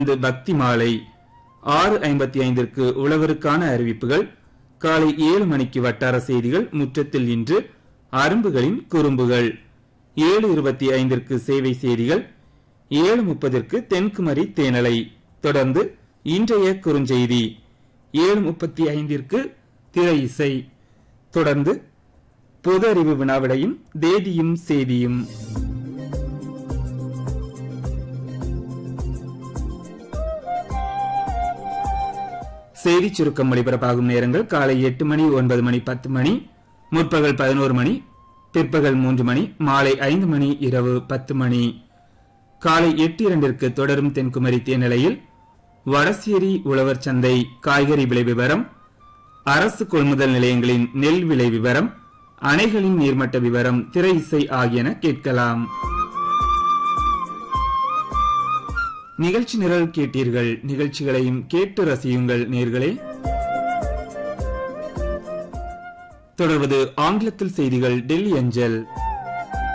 இந்த பக்தி மாலை 6:55 உழவருக்கான அறிவிப்புகள். காலை 7 மணிக்கு வட்டார செய்திகள். முற்றத்தில் இன்று அரும்புகளின் குறும்புகள். 7:25 சேவை செய்திகள். 7:30 தென்குமரி தேனலை. தொடர்ந்து இன்றைய குறுஞ்செய்தி. 7:35 திரை இசை. தொடர்ந்து பொது அறிவு வினாவிடையும் தேதியும் செய்தியும். செய்தி சுருக்கம் ஒளிபரப்பாகும் நேரங்கள் காலை 8 மணி, 9 மணி, 10 மணி, முற்பகல் 11 மணி, பிற்பகல் 3 மணி, மாலை 5 மணி, இரவு 10 மணி. காலை 8:02 தொடரும் தென்குமரி தேனிலையில் வடசேரி உழவர் சந்தை காய்கறி விலை விவரம், அரசு கொள்முதல் நிலையங்களின் நெல் விலை விவரம், அணைகளின் நீர்மட்ட விவரம், திரை இசை ஆகியன கேட்கலாம். நிகழ்ச்சி நிரல் கேட்டீர்கள். நிகழ்ச்சிகளையும் கேட்டு ரசியுங்கள் நேர்களே. தொடர்வது ஆங்கிலத்தில் செய்திகள் டெல்லி அஞ்சல்.